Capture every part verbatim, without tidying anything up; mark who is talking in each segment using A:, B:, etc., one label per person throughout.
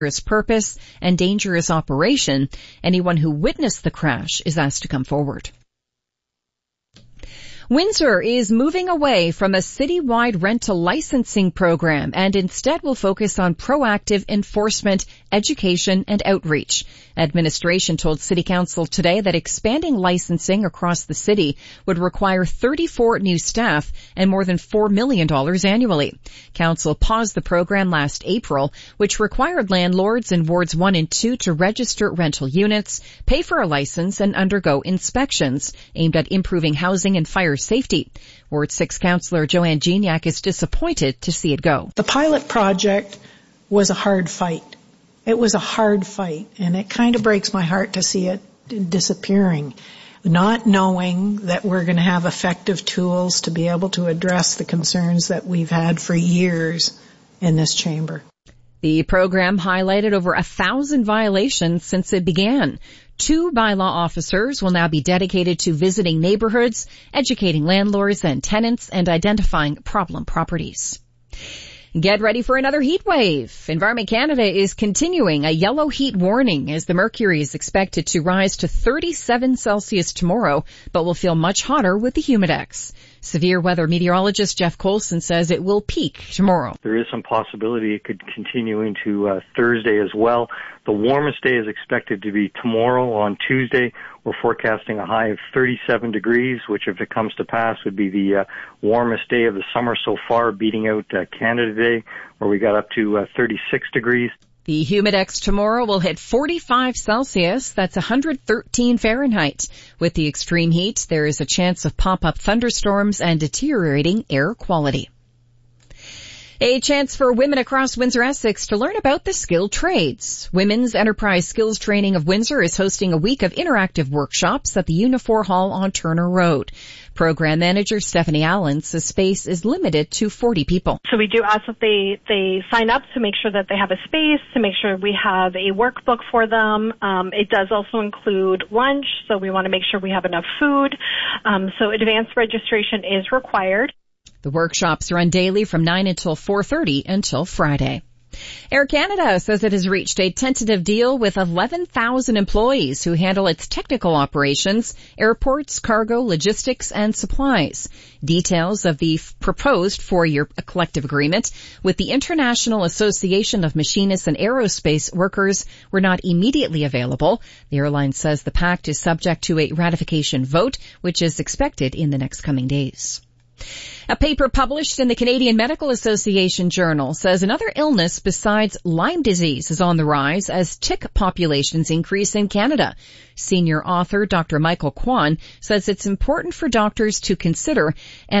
A: purpose and dangerous operation. Anyone who witnessed the crash is asked to come forward. Windsor is moving away from a citywide rental licensing program and instead will focus on proactive enforcement, education, and outreach. Administration told City Council today that expanding licensing across the city would require thirty-four new staff and more than four million dollars annually. Council paused the program last April, which required landlords in wards one and two to register rental units, pay for a license, and undergo inspections aimed at improving housing and fire safety. Ward six Councillor Joanne Gignac is disappointed to see it go.
B: The pilot project was a hard fight. It was a hard fight, and it kind of breaks my heart to see it disappearing, not knowing that we're going to have effective tools to be able to address the concerns that we've had for years in this chamber.
A: The program highlighted over a thousand violations since it began. Two bylaw officers will now be dedicated to visiting neighborhoods, educating landlords and tenants, and identifying problem properties. Get ready for another heat wave. Environment Canada is continuing a yellow heat warning as the mercury is expected to rise to thirty-seven Celsius tomorrow, but will feel much hotter with the Humidex. Severe weather meteorologist Jeff Colson says it will peak tomorrow.
C: There is some possibility it could continue into uh, Thursday as well. The warmest day is expected to be tomorrow on Tuesday. We're forecasting a high of thirty-seven degrees, which if it comes to pass would be the uh, warmest day of the summer so far, beating out uh, Canada Day, where we got up to uh, thirty-six degrees.
A: The Humidex tomorrow will hit forty-five Celsius, that's one hundred thirteen Fahrenheit. With the extreme heat, there is a chance of pop-up thunderstorms and deteriorating air quality. A chance for women across Windsor-Essex to learn about the skilled trades. Women's Enterprise Skills Training of Windsor is hosting a week of interactive workshops at the Unifor Hall on Turner Road. Program manager Stephanie Allen says space is limited to forty people.
D: So we do ask that they, they sign up to make sure that they have a space, to make sure we have a workbook for them. Um, it does also include lunch, so we want to make sure we have enough food. Um, so advanced registration is required.
A: The workshops run daily from nine until four thirty until Friday. Air Canada says it has reached a tentative deal with eleven thousand employees who handle its technical operations, airports, cargo, logistics, and supplies. Details of the f- proposed four-year collective agreement with the International Association of Machinists and Aerospace Workers were not immediately available. The airline says the pact is subject to a ratification vote, which is expected in the next coming days. A paper published in the Canadian Medical Association Journal says another illness besides Lyme disease is on the rise as tick populations increase in Canada. Senior author Doctor Michael Kwan says it's important for doctors to consider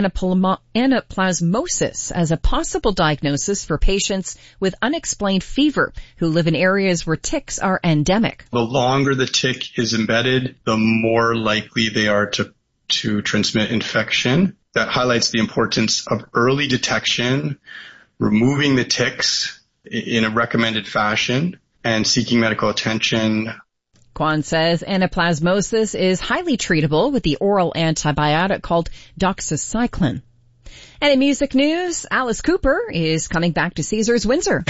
A: anaplasmosis as a possible diagnosis for patients with unexplained fever who live in areas where ticks are endemic.
E: The longer the tick is embedded, the more likely they are to, to transmit infection. That highlights the importance of early detection, removing the ticks in a recommended fashion, and seeking medical attention.
A: Kwan says anaplasmosis is highly treatable with the oral antibiotic called doxycycline. And in music news, Alice Cooper is coming back to Caesars Windsor.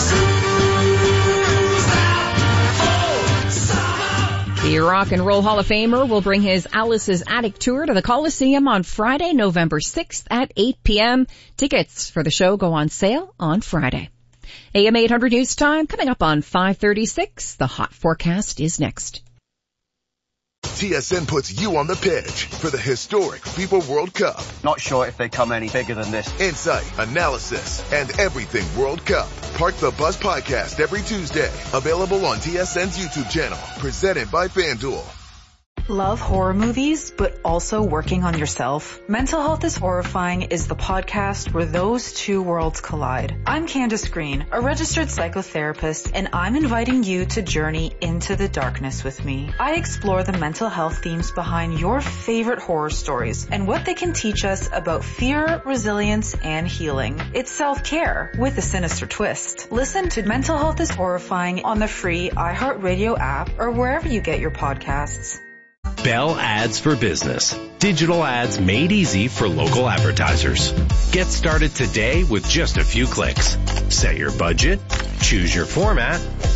A: The Rock and Roll Hall of Famer will bring his Alice's Attic tour to the Coliseum on Friday, November sixth at eight p.m. Tickets for the show go on sale on Friday. A M eight hundred News Time coming up on five thirty-six. The hot forecast is next.
F: T S N puts you on the pitch for the historic FIFA World Cup.
G: Not sure if they come any bigger than this.
F: Insight, analysis, and everything World Cup. Park the Bus podcast every Tuesday. Available on T S N's YouTube channel. Presented by FanDuel.
H: Love horror movies, but also working on yourself? Mental Health is Horrifying is the podcast where those two worlds collide. I'm Candace Green, a registered psychotherapist, and I'm inviting you to journey into the darkness with me. I explore the mental health themes behind your favorite horror stories and what they can teach us about fear, resilience, and healing. It's self-care with a sinister twist. Listen to Mental Health is Horrifying on the free iHeartRadio app or wherever you get your podcasts.
I: Bell Ads for Business. Digital ads made easy for local advertisers. Get started today with just a few clicks. Set your budget, choose your format,